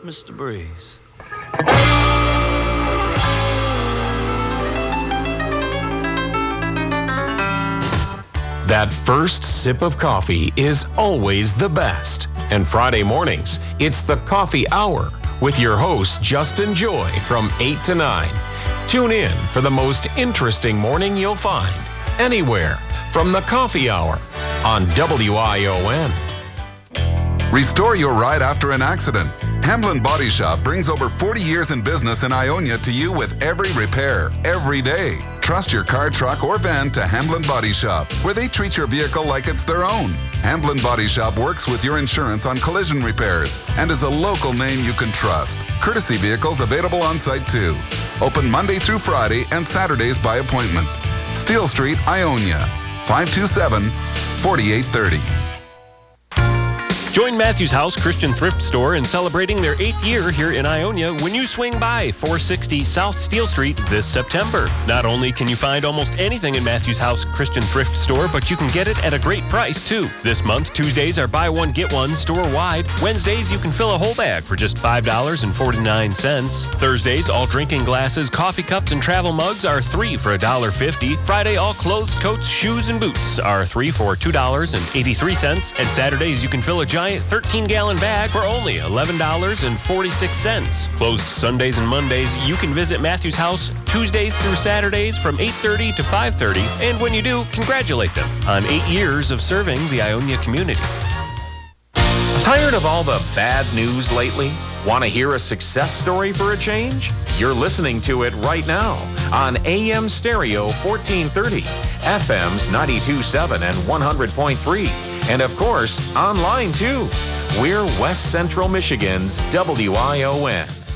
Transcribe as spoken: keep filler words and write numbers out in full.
Mister Breeze. That first sip of coffee is always the best. And Friday mornings, it's the Coffee Hour with your host, Justin Joy, from eight to nine. Tune in for the most interesting morning you'll find anywhere from the Coffee Hour on W I O N. Restore your ride after an accident. Hamblin Body Shop brings over forty years in business in Ionia to you with every repair, every day. Trust your car, truck, or van to Hamblin Body Shop, where they treat your vehicle like it's their own. Hamblin Body Shop works with your insurance on collision repairs and is a local name you can trust. Courtesy vehicles available on site too. Open Monday through Friday and Saturdays by appointment. Steel Street, Ionia, five two seven, four eight three zero. Join Matthews House Christian Thrift Store in celebrating their eighth year here in Ionia when you swing by four sixty South Steel Street this September. Not only can you find almost anything in Matthews House Christian Thrift Store, but you can get it at a great price too. This month, Tuesdays are buy one, get one store-wide. Wednesdays, you can fill a whole bag for just five dollars and forty-nine cents. Thursdays, all drinking glasses, coffee cups, and travel mugs are three for one dollar fifty. Friday, all clothes, coats, shoes, and boots are three for two dollars and eighty-three cents. And Saturdays, you can fill a giant thirteen-gallon bag for only eleven dollars and forty-six cents. Closed Sundays and Mondays, you can visit Matthews House Tuesdays through Saturdays from eight thirty to five thirty. And when you do, congratulate them on eight years of serving the Ionia community. Tired of all the bad news lately? Want to hear a success story for a change? You're listening to it right now on A M Stereo fourteen thirty, F M's ninety-two point seven and one hundred point three. And of course, online too. We're West Central Michigan's W I O N.